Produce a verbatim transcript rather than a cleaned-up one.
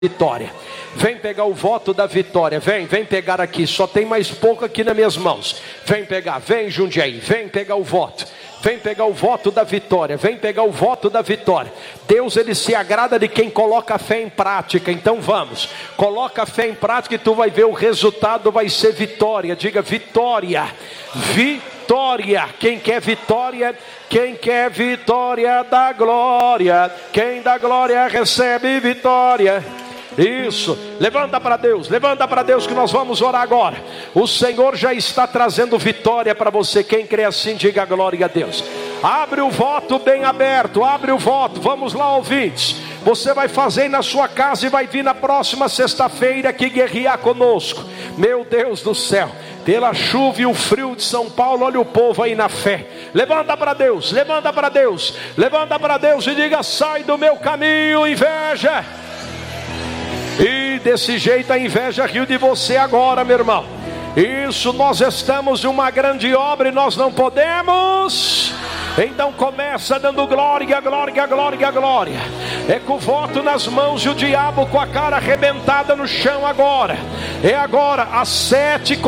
vitória. Vem pegar o voto da vitória. Vem, vem pegar aqui. Só tem mais pouco aqui nas minhas mãos. Vem pegar, vem Jundiaí. Vem pegar o voto. Vem pegar o voto da vitória. Vem pegar o voto da vitória. Deus, ele se agrada de quem coloca a fé em prática. Então vamos. Coloca a fé em prática e tu vai ver o resultado vai ser vitória. Diga vitória. Vitória. Quem quer vitória? Quem quer vitória dá glória. Quem dá glória recebe vitória. Isso, levanta para Deus, levanta para Deus que nós vamos orar agora. O Senhor já está trazendo vitória para você. Quem crê assim, diga glória a Deus. Abre o voto bem aberto, abre o voto. Vamos lá, ouvintes. Você vai fazer na sua casa e vai vir na próxima sexta-feira aqui guerrear conosco. Meu Deus do céu, pela chuva e o frio de São Paulo, olha o povo aí na fé. Levanta para Deus, levanta para Deus, levanta para Deus e diga: sai do meu caminho, inveja. E desse jeito a inveja riu de você agora, meu irmão. Isso, nós estamos em uma grande obra e nós não podemos. Então começa dando glória, glória, glória, glória. É com o voto nas mãos e o diabo com a cara arrebentada no chão agora. É agora, às sete